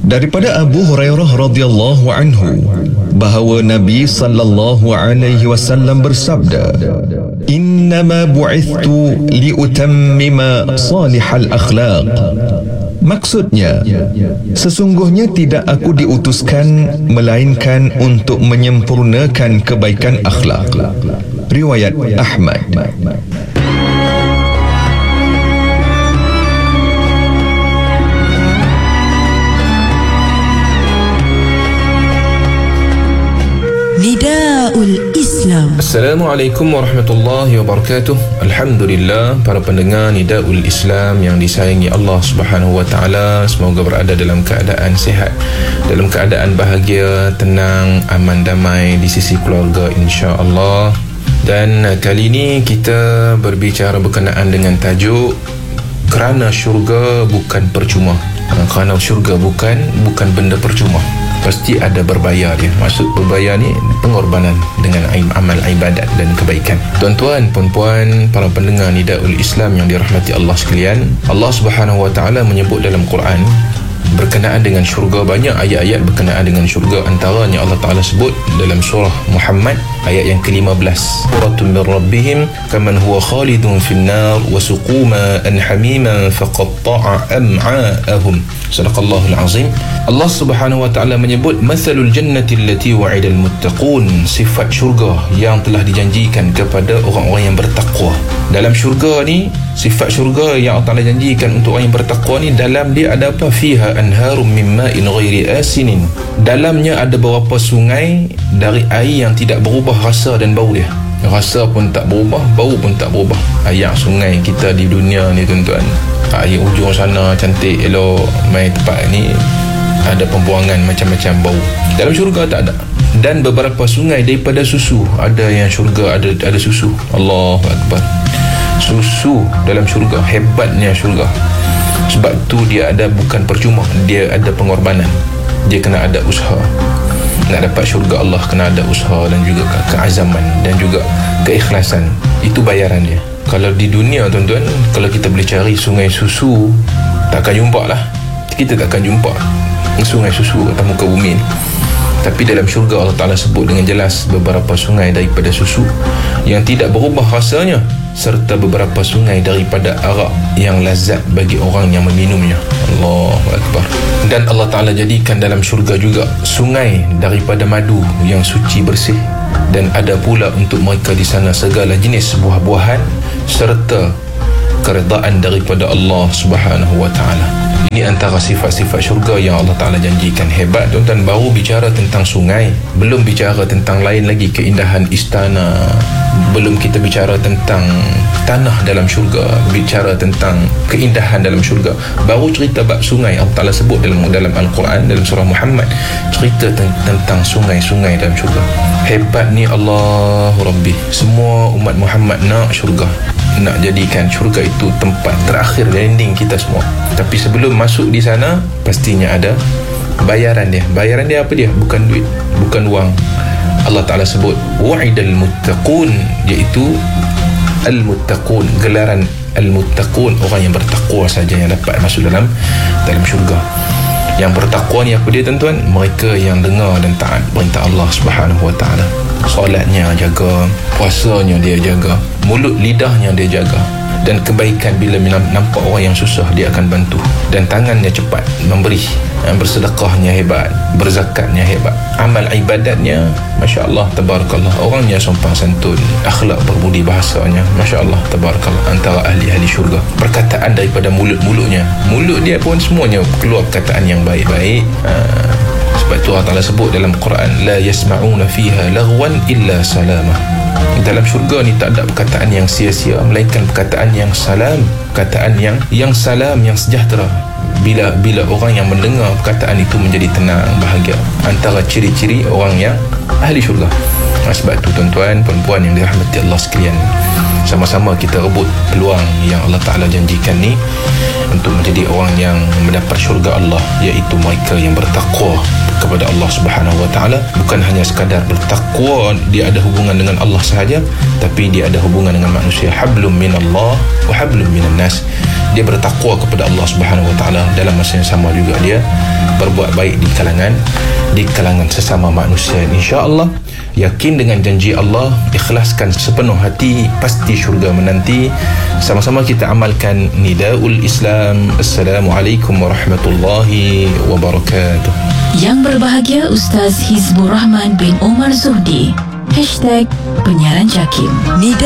Daripada Abu Hurairah radhiyallahu anhu bahawa Nabi sallallahu alaihi wasallam bersabda, "Innama bu'ithtu liutammima salihal akhlaq." Maksudnya, sesungguhnya tidak aku diutuskan melainkan untuk menyempurnakan kebaikan akhlak. Riwayat Ahmad. Nidaul Islam. Assalamualaikum warahmatullahi wabarakatuh. Alhamdulillah, para pendengar Nidaul Islam yang disayangi Allah Subhanahu wa taala, semoga berada dalam keadaan sihat, dalam keadaan bahagia, tenang, aman, damai di sisi keluarga insya-Allah. Dan kali ini kita berbicara berkenaan dengan tajuk kerana syurga bukan percuma. Kerana syurga bukan benda percuma. Pasti ada berbayar dia. Maksud berbayar ni pengorbanan dengan amal ibadat dan kebaikan. Tuan-tuan, puan-puan, para pendengar Nidaul Islam yang dirahmati Allah sekalian, Allah Subhanahu wa taala menyebut dalam Quran berkenaan dengan syurga, banyak ayat-ayat berkenaan dengan syurga. Antaranya Allah Ta'ala sebut dalam surah Muhammad ayat yang ke-15, "Suratun min rabbihim kaman huwa khalidun fin nar wa suqu ma'an hamiman faqatta'a am'a'ahum." Sadaqallahul azim. Allah Subhanahu wa taala menyebut mathalul jannati allati wa'idal muttaqun, sifat syurga yang telah dijanjikan kepada orang-orang yang bertakwa. Dalam syurga ni, sifat syurga yang Allah Ta'ala janjikan untuk orang yang bertakwa ni, dalam dia ada apa? Fiha anharum min ma'in ghairi asinin. Dalamnya ada beberapa sungai dari air yang tidak berubah rasa dan bau dia. Rasa pun tak berubah, bau pun tak berubah. Air sungai kita di dunia ni tuan-tuan, air ujung sana cantik elok, main tempat ni ada pembuangan macam-macam bau. Dalam syurga tak ada. Dan beberapa sungai daripada susu. Ada yang syurga ada susu. Allahu Akbar. Susu dalam syurga. Hebatnya syurga. Sebab tu dia ada bukan percuma, dia ada pengorbanan. Dia kena ada usaha. Nak dapat syurga Allah kena ada usaha dan juga keazaman dan juga keikhlasan. Itu bayaran dia. Kalau di dunia tuan-tuan, kalau kita boleh cari sungai susu, takkan jumpa lah. Kita takkan jumpa sungai susu atas muka bumi ni. Tapi dalam syurga Allah Ta'ala sebut dengan jelas beberapa sungai daripada susu yang tidak berubah rasanya, serta beberapa sungai daripada arak yang lazat bagi orang yang meminumnya. Allahu Akbar. Dan Allah Ta'ala jadikan dalam syurga juga sungai daripada madu yang suci bersih. Dan ada pula untuk mereka di sana segala jenis buah-buahan serta keredaan daripada Allah Subhanahu wa taala. Ini antara sifat-sifat syurga yang Allah Ta'ala janjikan. Hebat tuan-tuan. Baru bicara tentang sungai, belum bicara tentang lain lagi keindahan istana, belum kita bicara tentang tanah dalam syurga, bicara tentang keindahan dalam syurga. Baru cerita bab sungai Allah Ta'ala sebut dalam Al-Quran, dalam surah Muhammad, cerita tentang sungai-sungai dalam syurga. Hebat ni Allah Rabbi. Semua umat Muhammad nak syurga, nak jadikan syurga itu tempat terakhir, landing kita semua. Tapi sebelum masuk di sana, pastinya ada bayaran dia. Bayaran dia apa dia? Bukan duit, bukan wang. Allah Ta'ala sebut wa'idal muttaqun, iaitu al-muttaqun, gelaran al-muttaqun, orang yang bertakwa saja yang dapat masuk dalam syurga. Yang bertakwa ni apa dia tuan-tuan? Mereka yang dengar dan taat perintah Allah Subhanahu wa taala. Solatnya jaga, puasanya dia jaga, mulut lidahnya dia jaga, dan kebaikan bila nampak orang yang susah dia akan bantu, dan tangannya cepat memberi, bersedekahnya hebat, berzakatnya hebat, amal ibadatnya Masya Allah tabarakallah, orangnya sopan santun, akhlak berbudi bahasanya Masya Allah tabarakallah, antara ahli-ahli syurga. Perkataan daripada mulut-mulutnya, mulut dia pun semuanya keluar perkataan yang baik-baik. Sebab tu Allah Ta'ala sebut dalam Quran, la yasma'una fiha laghwan illa salamah. Dalam syurga ni tak ada perkataan yang sia-sia, melainkan perkataan yang salam, perkataan yang salam, yang sejahtera. Bila orang yang mendengar perkataan itu menjadi tenang, bahagia. Antara ciri-ciri orang yang ahli syurga. Sebab tu tuan-tuan, perempuan yang dirahmati Allah sekalian, sama-sama kita rebut peluang yang Allah Ta'ala janjikan ni untuk menjadi orang yang mendapat syurga Allah, iaitu mereka yang bertakwa. kepada Allah Subhanahu wa taala. Bukan hanya sekadar bertakwa dia ada hubungan dengan Allah sahaja, tapi dia ada hubungan dengan manusia. Hablum minallah wa hablum minan nas. Dia bertakwa kepada Allah Subhanahu wa taala, dalam masa yang sama juga dia berbuat baik di kalangan sesama manusia. Insya-Allah, yakin dengan janji Allah, ikhlaskan sepenuh hati, pasti syurga menanti. Sama-sama kita amalkan Nidaul Islam. Assalamualaikum warahmatullahi wabarakatuh. Yang berbahagia Ustaz Hizbur Rahman bin Omar Zuhdi #penyiaran JAKIM.